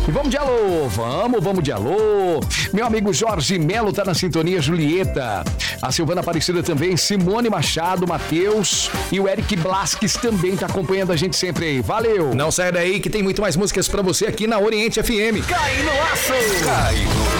Vamos de alô, vamos de alô. Meu amigo Jorge Melo tá na sintonia, Julieta. A Silvana Aparecida também, Simone Machado, Matheus e o Eric Blasques também tá acompanhando a gente sempre aí. Valeu! Não sai daí que tem muito mais músicas pra você aqui na Oriente FM. Cai no aço! Cai no